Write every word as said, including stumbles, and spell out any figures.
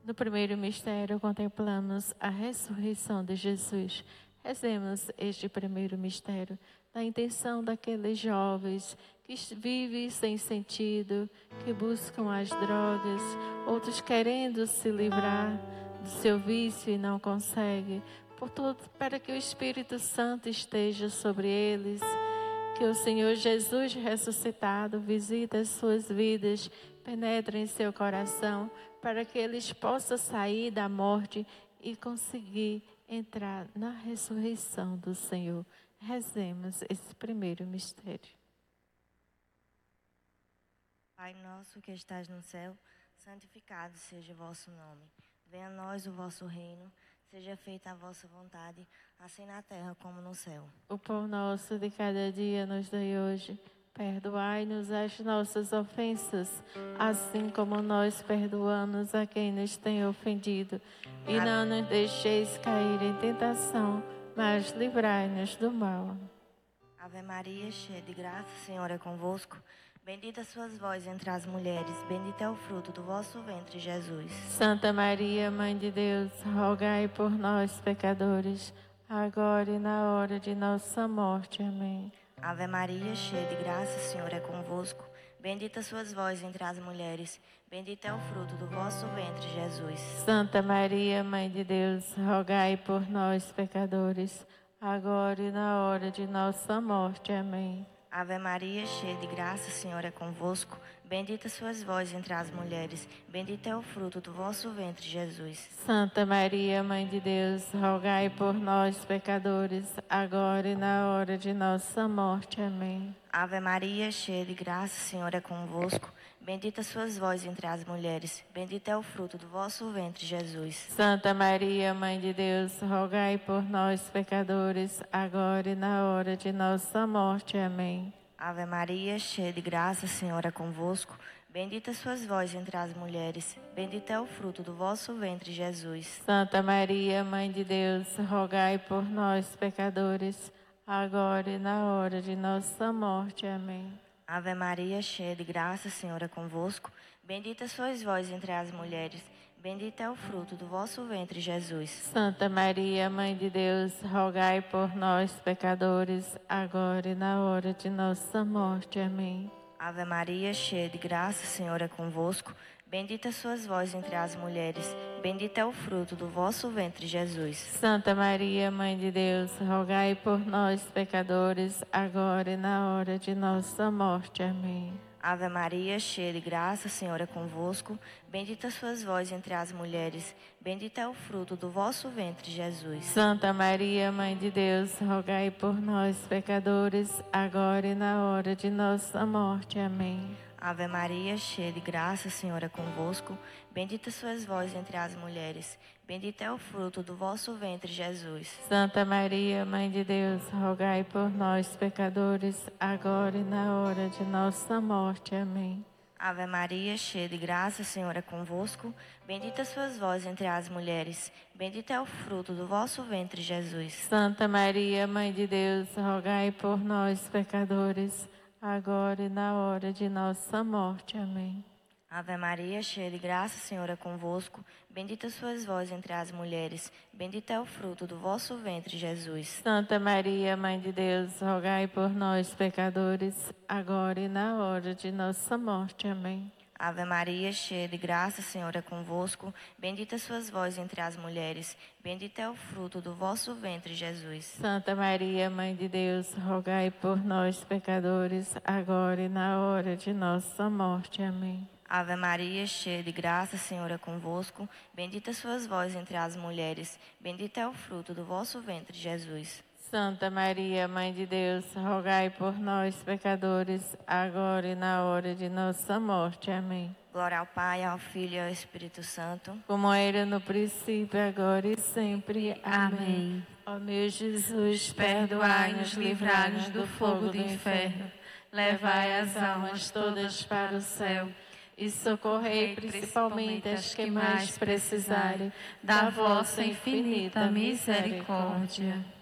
No primeiro mistério, contemplamos a ressurreição de Jesus. Rezemos este primeiro mistério na intenção daqueles jovens que vivem sem sentido, que buscam as drogas, outros querendo se livrar do seu vício e não conseguem, por tudo, para que o Espírito Santo esteja sobre eles, que o Senhor Jesus ressuscitado visite as suas vidas, penetre em seu coração, para que eles possam sair da morte e conseguir entrar na ressurreição do Senhor. Rezemos esse primeiro mistério. Pai nosso que estás no céu, santificado seja o vosso nome. Venha a nós o vosso reino, seja feita a vossa vontade, assim na terra como no céu. O pão nosso de cada dia nos dai hoje. Perdoai-nos as nossas ofensas, assim como nós perdoamos a quem nos tem ofendido. E não nos deixeis cair em tentação, mas livrai-nos do mal. Ave Maria, cheia de graça, o Senhor é convosco. Bendita sois vós entre as mulheres, bendito é o fruto do vosso ventre, Jesus. Santa Maria, Mãe de Deus, rogai por nós, pecadores, agora e na hora de nossa morte. Amém. Ave Maria, cheia de graça, o Senhor é convosco. Bendita sois vós entre as mulheres, bendito é o fruto do vosso ventre, Jesus. Santa Maria, Mãe de Deus, rogai por nós, pecadores, agora e na hora de nossa morte. Amém. Ave Maria, cheia de graça, o Senhor é convosco. Bendita sois vós entre as mulheres, bendito é o fruto do vosso ventre, Jesus. Santa Maria, Mãe de Deus, rogai por nós, pecadores, agora e na hora de nossa morte. Amém. Ave Maria, cheia de graça, o Senhor é convosco. Bendita sois vós entre as mulheres, bendito é o fruto do vosso ventre, Jesus. Santa Maria, Mãe de Deus, rogai por nós, pecadores, agora e na hora de nossa morte. Amém. Ave Maria, cheia de graça, o Senhor é convosco. Bendita sois vós entre as mulheres, bendito é o fruto do vosso ventre, Jesus. Santa Maria, Mãe de Deus, rogai por nós, pecadores, agora e na hora de nossa morte. Amém. Ave Maria, cheia de graça, o Senhor é convosco. Bendita sois vós entre as mulheres, bendito é o fruto do vosso ventre, Jesus. Santa Maria, Mãe de Deus, rogai por nós, pecadores, agora e na hora de nossa morte. Amém. Ave Maria, cheia de graça, o Senhor é convosco. Bendita sois vós entre as mulheres, bendito é o fruto do vosso ventre, Jesus. Santa Maria, Mãe de Deus, rogai por nós, pecadores, agora e na hora de nossa morte. Amém. Ave Maria, cheia de graça, o Senhor é convosco. Bendita sois vós entre as mulheres, bendito é o fruto do vosso ventre, Jesus. Santa Maria, Mãe de Deus, rogai por nós, pecadores, agora e na hora de nossa morte. Amém. Ave Maria, cheia de graça, o Senhor é convosco. Bendita sois vós entre as mulheres, bendito é o fruto do vosso ventre, Jesus. Santa Maria, Mãe de Deus, rogai por nós, pecadores, agora e na hora de nossa morte. Amém. Ave Maria, cheia de graça, o Senhor é convosco. Bendita sois vós entre as mulheres, bendito é o fruto do vosso ventre, Jesus. Santa Maria, Mãe de Deus, rogai por nós, pecadores, agora e na hora de nossa morte. Amém. Ave Maria, cheia de graça, o Senhor é convosco. Bendita sois vós entre as mulheres, bendito é o fruto do vosso ventre, Jesus. Santa Maria, Mãe de Deus, rogai por nós, pecadores, agora e na hora de nossa morte. Amém. Ave Maria, cheia de graça, o Senhor é convosco. Bendita sois vós entre as mulheres, bendito é o fruto do vosso ventre, Jesus. Santa Maria, Mãe de Deus, rogai por nós, pecadores, agora e na hora de nossa morte. Amém. Ave Maria, cheia de graça, o Senhor é convosco. Bendita sois vós entre as mulheres, bendito é o fruto do vosso ventre, Jesus. Santa Maria, Mãe de Deus, rogai por nós, pecadores, agora e na hora de nossa morte. Amém. Glória ao Pai, ao Filho e ao Espírito Santo, como era no princípio, agora e sempre. Amém. Ó meu Jesus, perdoai-nos, livrai-nos do fogo do inferno, levai as almas todas para o céu e socorrei principalmente as que mais precisarem da vossa infinita misericórdia.